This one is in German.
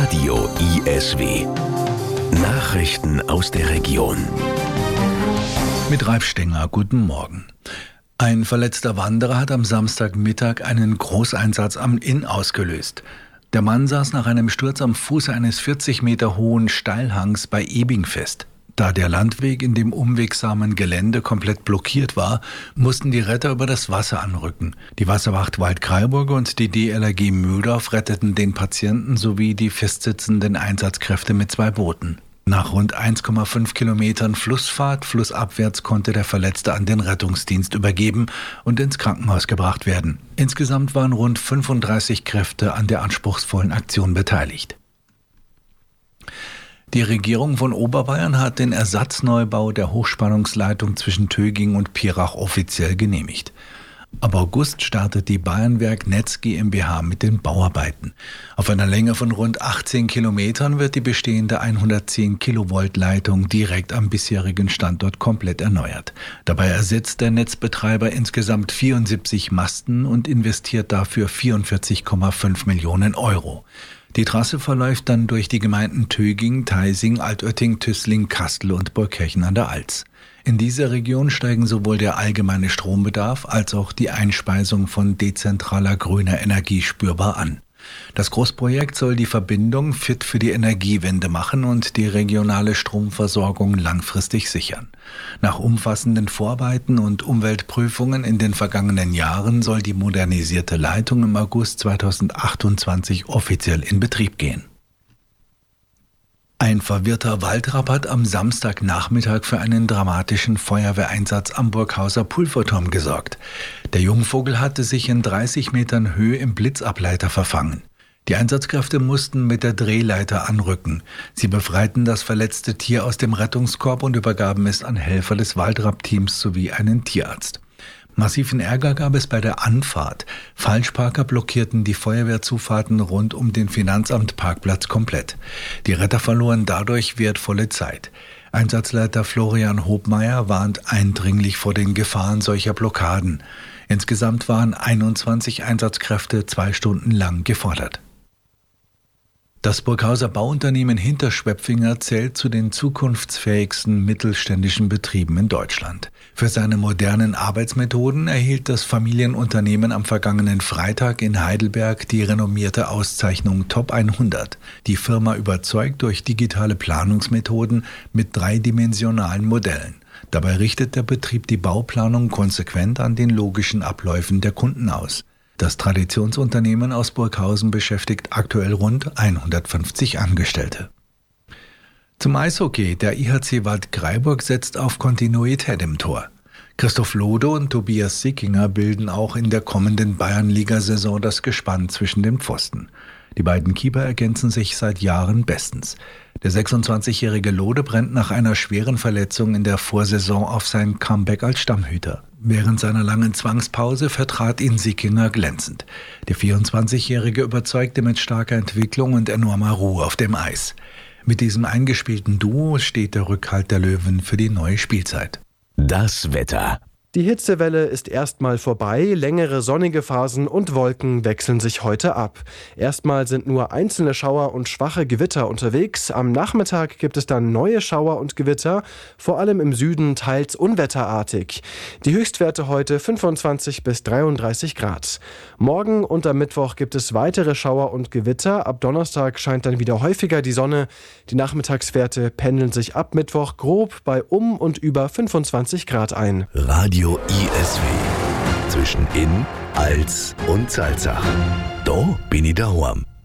Radio ISW. Nachrichten aus der Region. Mit Ralf Stenger, guten Morgen. Ein verletzter Wanderer hat am Samstagmittag einen Großeinsatz am Inn ausgelöst. Der Mann saß nach einem Sturz am Fuße eines 40 Meter hohen Steilhangs bei Ebing fest. Da der Landweg in dem unwegsamen Gelände komplett blockiert war, mussten die Retter über das Wasser anrücken. Die Wasserwacht Waldkraiburg und die DLRG Mühldorf retteten den Patienten sowie die festsitzenden Einsatzkräfte mit 2 Booten. Nach rund 1,5 Kilometern Flussfahrt flussabwärts konnte der Verletzte an den Rettungsdienst übergeben und ins Krankenhaus gebracht werden. Insgesamt waren rund 35 Kräfte an der anspruchsvollen Aktion beteiligt. Die Regierung von Oberbayern hat den Ersatzneubau der Hochspannungsleitung zwischen Töging und Pirach offiziell genehmigt. Ab August startet die Bayernwerk Netz GmbH mit den Bauarbeiten. Auf einer Länge von rund 18 Kilometern wird die bestehende 110 Kilovolt Leitung direkt am bisherigen Standort komplett erneuert. Dabei ersetzt der Netzbetreiber insgesamt 74 Masten und investiert dafür 44,5 Millionen Euro. Die Trasse verläuft dann durch die Gemeinden Töging, Theising, Altötting, Tüßling, Kastel und Burgkirchen an der Alz. In dieser Region steigen sowohl der allgemeine Strombedarf als auch die Einspeisung von dezentraler grüner Energie spürbar an. Das Großprojekt soll die Verbindung fit für die Energiewende machen und die regionale Stromversorgung langfristig sichern. Nach umfassenden Vorarbeiten und Umweltprüfungen in den vergangenen Jahren soll die modernisierte Leitung im August 2028 offiziell in Betrieb gehen. Ein verwirrter Waldrapp hat am Samstagnachmittag für einen dramatischen Feuerwehreinsatz am Burghauser Pulverturm gesorgt. Der Jungvogel hatte sich in 30 Metern Höhe im Blitzableiter verfangen. Die Einsatzkräfte mussten mit der Drehleiter anrücken. Sie befreiten das verletzte Tier aus dem Rettungskorb und übergaben es an Helfer des Waldrapp-Teams sowie einen Tierarzt. Massiven Ärger gab es bei der Anfahrt. Falschparker blockierten die Feuerwehrzufahrten rund um den Finanzamtparkplatz komplett. Die Retter verloren dadurch wertvolle Zeit. Einsatzleiter Florian Hobmeier warnt eindringlich vor den Gefahren solcher Blockaden. Insgesamt waren 21 Einsatzkräfte 2 Stunden lang gefordert. Das Burghauser Bauunternehmen Hinterschwepfinger zählt zu den zukunftsfähigsten mittelständischen Betrieben in Deutschland. Für seine modernen Arbeitsmethoden erhielt das Familienunternehmen am vergangenen Freitag in Heidelberg die renommierte Auszeichnung Top 100. Die Firma überzeugt durch digitale Planungsmethoden mit 3-dimensionalen Modellen. Dabei richtet der Betrieb die Bauplanung konsequent an den logischen Abläufen der Kunden aus. Das Traditionsunternehmen aus Burghausen beschäftigt aktuell rund 150 Angestellte. Zum Eishockey. Der IHC Waldkraiburg setzt auf Kontinuität im Tor. Christoph Lode und Tobias Sickinger bilden auch in der kommenden Bayernliga-Saison das Gespann zwischen den Pfosten. Die beiden Keeper ergänzen sich seit Jahren bestens. Der 26-jährige Lode brennt nach einer schweren Verletzung in der Vorsaison auf sein Comeback als Stammhüter. Während seiner langen Zwangspause vertrat ihn Sickinger glänzend. Der 24-jährige überzeugte mit starker Entwicklung und enormer Ruhe auf dem Eis. Mit diesem eingespielten Duo steht der Rückhalt der Löwen für die neue Spielzeit. Das Wetter. Die Hitzewelle ist erstmal vorbei, längere sonnige Phasen und Wolken wechseln sich heute ab. Erstmal sind nur einzelne Schauer und schwache Gewitter unterwegs. Am Nachmittag gibt es dann neue Schauer und Gewitter, vor allem im Süden teils unwetterartig. Die Höchstwerte heute 25 bis 33 Grad. Morgen und am Mittwoch gibt es weitere Schauer und Gewitter. Ab Donnerstag scheint dann wieder häufiger die Sonne. Die Nachmittagswerte pendeln sich ab Mittwoch grob bei und über 25 Grad ein. Radio ISW. Zwischen Inn, Alz und Salzach. Da bin ich daheim.